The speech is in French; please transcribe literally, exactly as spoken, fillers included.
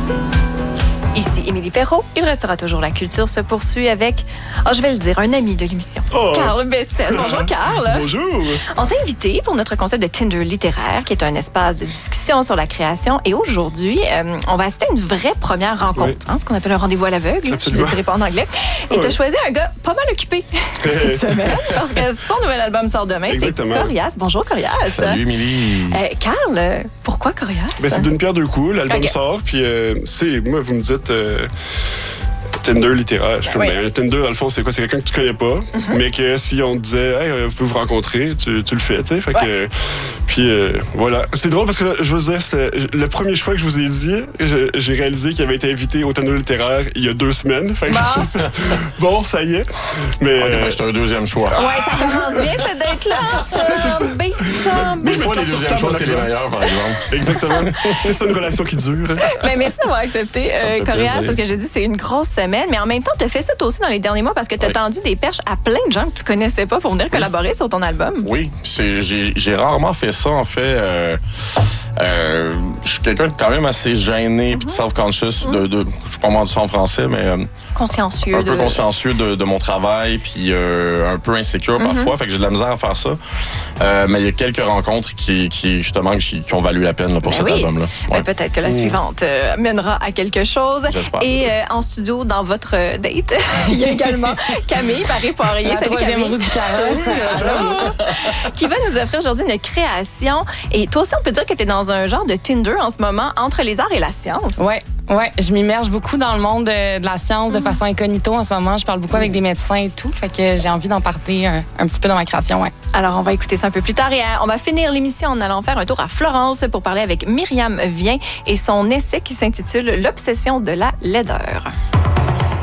Ici Émilie Perrault. Il restera toujours la culture se poursuit avec, oh, je vais le dire, un ami de l'émission, oh. Carl Bessette. Bonjour Carl. Bonjour. On t'a invité pour notre concept de Tinder littéraire, qui est un espace de discussion sur la création. Et aujourd'hui, euh, on va assister à une vraie première rencontre, oui. hein, ce qu'on appelle un rendez-vous à l'aveugle. Absolument. Je ne le dirai pas en anglais. Et oui. tu as choisi un gars pas mal occupé cette semaine, parce que son nouvel album sort demain. Exactement. C'est Corias. Bonjour Corias. Salut Émilie. Euh, Carl, pourquoi Corias? Ben, c'est d'une pierre deux coups. L'album okay. sort, puis euh, c'est, moi, vous me dites... Euh, Tinder littéraire. Je suis comme, oui. ben, un Tinder, dans le fond, c'est quoi? C'est quelqu'un que tu connais pas, mm-hmm. mais que si on te disait, hey, vous pouvez vous rencontrer, tu, tu le fais, tu sais. Fait ouais. que, puis euh, voilà. C'est drôle parce que je vous disais, c'était le premier choix que je vous ai dit, je, j'ai réalisé qu'il avait été invité au Tinder littéraire il y a deux semaines. Fait que bon. j'ai fait, bon, ça y est. Mais. Okay, ben, j'étais un deuxième choix. Ouais, ça commence bien, cette date-là. c'est ça. Des fois, les deuxièmes choix, c'est les meilleurs, par exemple. Exactement. C'est ça, une relation qui dure. Ben, merci d'avoir accepté, euh, Corias, parce que je dis, c'est une grosse semaine. Mais en même temps, tu as fait ça toi aussi dans les derniers mois parce que tu as oui. tendu des perches à plein de gens que tu connaissais pas pour venir oui. collaborer sur ton album. Oui, c'est, j'ai, j'ai rarement fait ça, en fait. Euh, euh, je suis quelqu'un de quand même assez gêné mm-hmm. puis de self-conscious. Mm-hmm. De, de, je suis pas mal du ça en français, mais... Euh, consciencieux. Un peu de... consciencieux de, de mon travail puis euh, un peu insécure mm-hmm. parfois. Fait que j'ai de la misère à faire ça. Euh, mais il y a quelques rencontres qui, qui justement, qui, qui ont valu la peine là, pour ben cet oui. album-là. Ouais. Ben, peut-être que la mmh. suivante euh, mènera à quelque chose. J'espère. Et euh, en studio, dans votre date, il y a également Camille Paré-Poirier. La troisième roue du carrosse. Qui va nous offrir aujourd'hui une création. Et toi aussi, on peut dire que tu es dans un genre de Tinder en ce moment entre les arts et la science. Oui. Oui, je m'immerge beaucoup dans le monde de, de la science de façon incognito en ce moment. Je parle beaucoup avec des médecins et tout. Fait que j'ai envie d'en parler un, un petit peu dans ma création, ouais. Alors, on va écouter ça un peu plus tard et on va finir l'émission en allant faire un tour à Florence pour parler avec Myriam Vien et son essai qui s'intitule « L'obsession de la laideur ».